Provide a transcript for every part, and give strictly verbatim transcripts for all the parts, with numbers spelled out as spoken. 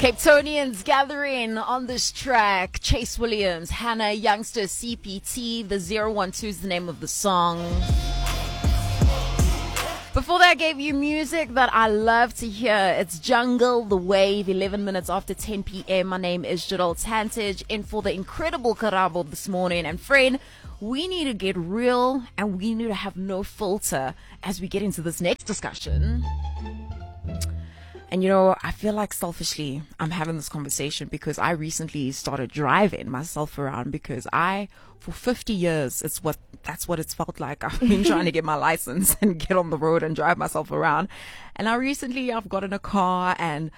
Cape Tonians gathering on this track. Chase Williams, Hannah Youngster, C P T. The zero one two is the name of the song. Before that, I gave you music that I love to hear. It's Jungle, The Wave, eleven minutes after ten p.m. My name is Jadol Tantage, in for the incredible Karabo this morning. And friend, we need to get real and we need to have no filter as we get into this next discussion. And you know, I feel like selfishly I'm having this conversation because I recently started driving myself around because I, for fifty years, it's what that's what it's felt like. I've been trying to get my license and get on the road and drive myself around. And now recently I've gotten a car and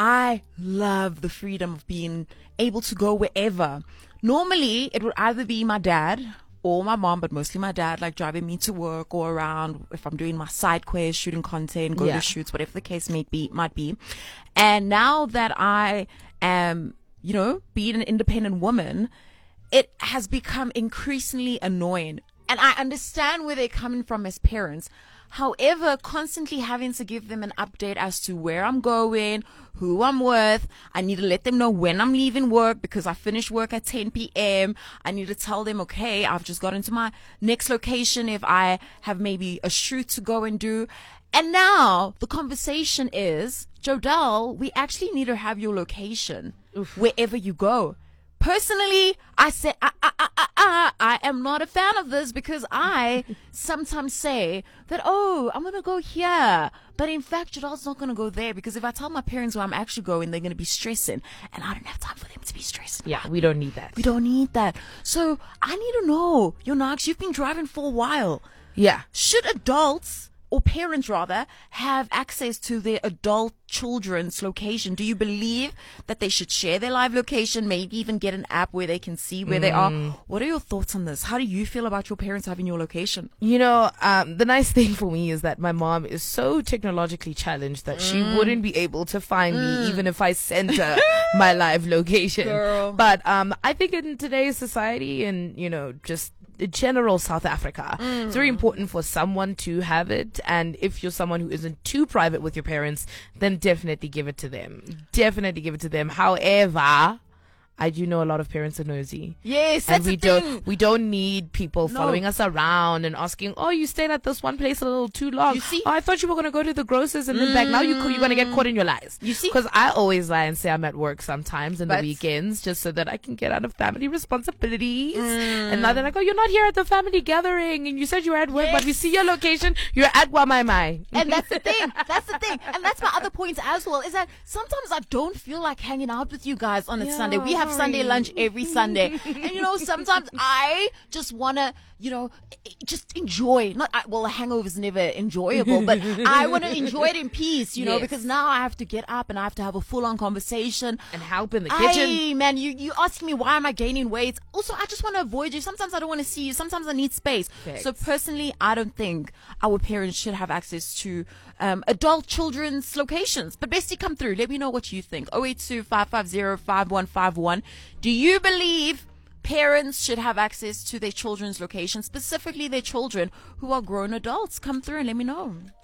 I love the freedom of being able to go wherever. Normally it would either be my dad or my mom, but mostly my dad, like driving me to work or around if I'm doing my side quests, shooting content, going Yeah. to shoots, whatever the case may be, might be. And now that I am, you know, being an independent woman, it has become increasingly annoying. And I understand where they're coming from as parents. However, constantly having to give them an update as to where I'm going, who I'm with. I need to let them know when I'm leaving work because I finish work at ten p.m. I need to tell them, okay, I've just got into my next location if I have maybe a shoot to go and do. And now the conversation is, Jodelle, we actually need to have your location Oof. wherever you go. Personally, I say I, I, I, I, I am not a fan of this because I sometimes say that, oh, I'm going to go here. But in fact, Jadel's not going to go there because if I tell my parents where I'm actually going, they're going to be stressing. And I don't have time for them to be stressed. Yeah, we don't need that. We don't need that. So I need to know, Yo Knox, you've been driving for a while. Yeah. Should adults, or parents rather, have access to their adult children's location? Do you believe that they should share their live location, maybe even get an app where they can see where mm. they are? What are your thoughts on this? How do you feel about your parents having your location? You know, um, the nice thing for me is that my mom is so technologically challenged that mm. she wouldn't be able to find mm. me even if I sent her my live location. Girl. But um, I think in today's society and, you know, just general South Africa, mm. it's very important for someone to have it. And if you're someone who isn't too private with your parents, then definitely give it to them. Definitely give it to them. However, I do know a lot of parents are nosy. Yes, and that's we the don't thing. we don't need people No. following us around and asking, oh, you stayed at this one place a little too long. You see? Oh, I thought you were gonna go to the grocers and then back. Now you you're gonna get caught in your lies. You see? Because I always lie and say I'm at work sometimes in But- the weekends just so that I can get out of family responsibilities. Mm. And now they're like, oh, you're not here at the family gathering, and you said you were at work, Yes. but we see your location. You're at Wamaimai. And that's the thing. That's the thing. And that's my other point as well, is that sometimes I don't feel like hanging out with you guys on a Yeah, Sunday. We have Sunday sorry. lunch every Sunday. And you know, sometimes I just want to, you know, just enjoy. Not, I, well, a hangover is never enjoyable, but I want to enjoy it in peace, you know, Yes. because now I have to get up and I have to have a full on conversation. And help in the kitchen. Aye, man, you, you ask me why am I gaining weight? Also, I just want to avoid you. Sometimes I don't want to see you. Sometimes I need space. Facts. So personally, I don't think our parents should have access to um, adult children's locations. But Bestie, come through. Let me know what you think. oh eight two, five five zero, five one five one. Do you believe parents should have access to their children's locations, specifically their children who are grown adults? Come through and let me know.